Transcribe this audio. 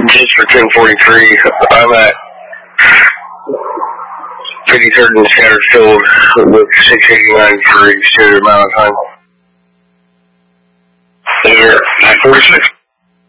just for 1043. I'm at 53rd and Scattersfield with 689 for exterior amount of time. There, 946.